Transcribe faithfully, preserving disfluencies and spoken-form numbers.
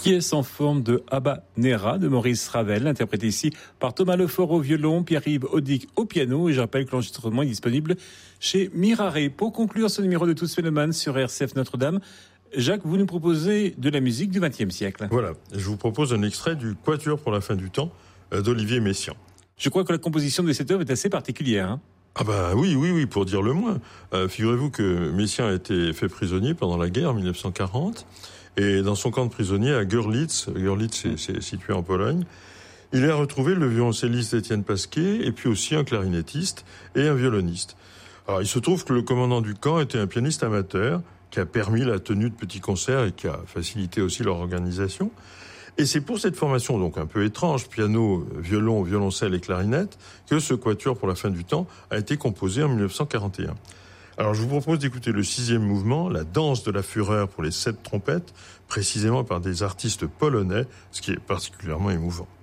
Pièce en forme de habanera de Maurice Ravel, interprétée ici par Thomas Lefort au violon, Pierre-Yves Audic au piano. Et je rappelle que l'enregistrement est disponible chez Mirare. Pour conclure ce numéro de Tous Phénomènes sur R C F Notre-Dame, Jacques, vous nous proposez de la musique du vingtième siècle. Voilà, je vous propose un extrait du Quatuor pour la fin du temps d'Olivier Messiaen. Je crois que la composition de cette œuvre est assez particulière. Hein Ah bah oui, oui, oui, pour dire le moins. Euh, figurez-vous que Messiaen a été fait prisonnier pendant la guerre en dix-neuf cent quarante. Et dans son camp de prisonniers à Görlitz, Görlitz c'est, c'est situé en Pologne, il a retrouvé le violoncelliste Étienne Pasquier et puis aussi un clarinettiste et un violoniste. Alors il se trouve que le commandant du camp était un pianiste amateur qui a permis la tenue de petits concerts et qui a facilité aussi leur organisation. Et c'est pour cette formation donc un peu étrange, piano, violon, violoncelle et clarinette, que ce quatuor pour la fin du temps a été composé en dix-neuf cent quarante et un. Alors je vous propose d'écouter le sixième mouvement, la danse de la fureur pour les sept trompettes, précisément par des artistes polonais, ce qui est particulièrement émouvant.